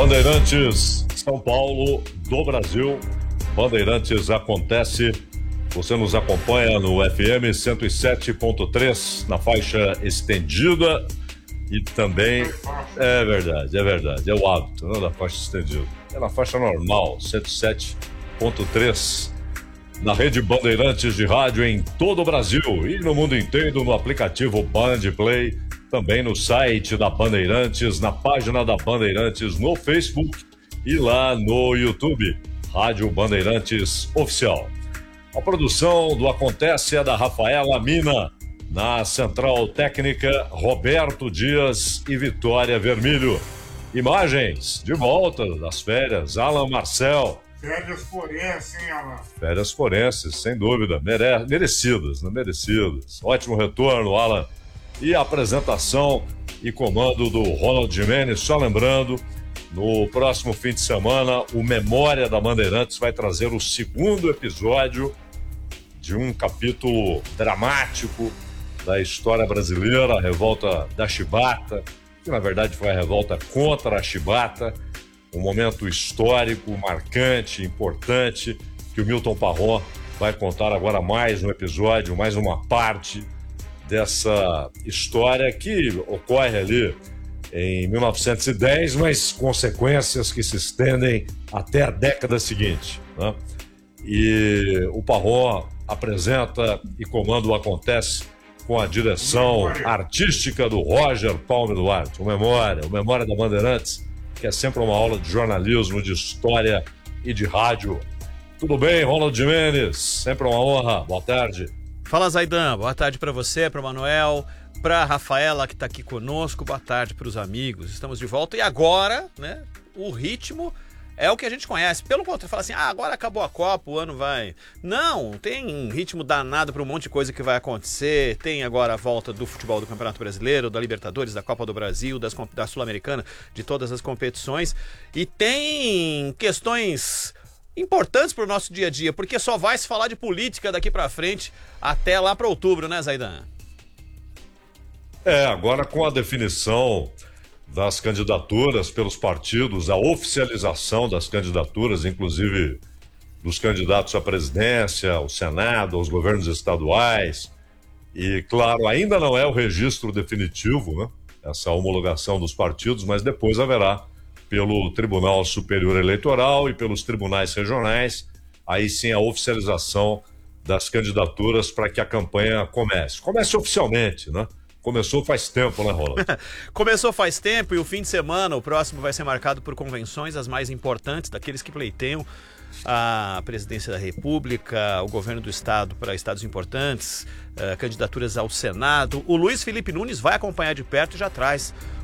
Bandeirantes, São Paulo, do Brasil. Bandeirantes acontece. Você nos acompanha no FM 107.3, na faixa estendida. E também, é verdade, é o hábito, não é da faixa estendida. É na faixa normal, 107.3. Na rede Bandeirantes de rádio em todo o Brasil e no mundo inteiro no aplicativo Band Play, também no site da Bandeirantes, na página da Bandeirantes no Facebook e lá no YouTube, Rádio Bandeirantes Oficial. A produção do Acontece é da Rafaela Mina, na Central Técnica, Roberto Dias e Vitória Vermilho. Imagens de volta das férias, Alan Marcel. Férias forenses, hein, Alan? Férias forenses, sem dúvida. Merecidas, né? Merecidas. Ótimo retorno, Alan. E a apresentação e comando do Ronald Gimenez. Só lembrando, no próximo fim de semana, o Memória da Bandeirantes vai trazer o segundo episódio de um capítulo dramático da história brasileira, a revolta da Chibata, que na verdade foi a revolta contra a Chibata. Um momento histórico, marcante, importante, que o Milton Parron vai contar agora mais um episódio, mais uma parte dessa história que ocorre ali em 1910, mas consequências que se estendem até a década seguinte, né? E o Parron apresenta e comanda o Acontece com a direção artística do Roger Palme Duarte, o Memória da Bandeirantes, que é sempre uma aula de jornalismo, de história e de rádio. Tudo bem, Ronald Gimenez? Sempre uma honra. Boa tarde. Fala, Zaidan. Boa tarde para você, para o Manuel, para a Rafaela, que está aqui conosco. Boa tarde para os amigos. Estamos de volta e agora, né, o ritmo é o que a gente conhece. Pelo contrário, fala assim, agora acabou a Copa, o ano vai... Não, tem um ritmo danado para um monte de coisa que vai acontecer. Tem agora a volta do futebol do Campeonato Brasileiro, da Libertadores, da Copa do Brasil, da Sul-Americana, de todas as competições. E tem questões importantes para o nosso dia a dia, porque só vai se falar de política daqui para frente até lá para outubro, né, Zaidan? Agora com a definição das candidaturas pelos partidos, a oficialização das candidaturas, inclusive dos candidatos à presidência, ao Senado, aos governos estaduais. E, claro, ainda não é o registro definitivo, né? Essa homologação dos partidos, mas depois haverá pelo Tribunal Superior Eleitoral e pelos tribunais regionais, aí sim a oficialização das candidaturas para que a campanha comece. Comece oficialmente, né? Começou faz tempo, né, Roland? Começou faz tempo e o fim de semana, o próximo, vai ser marcado por convenções, as mais importantes, daqueles que pleiteiam a presidência da República, o governo do Estado para estados importantes, candidaturas ao Senado. O Luiz Felipe Nunes vai acompanhar de perto e já traz